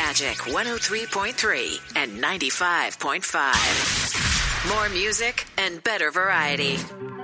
Magic 103.3 and 95.5. More music and better variety.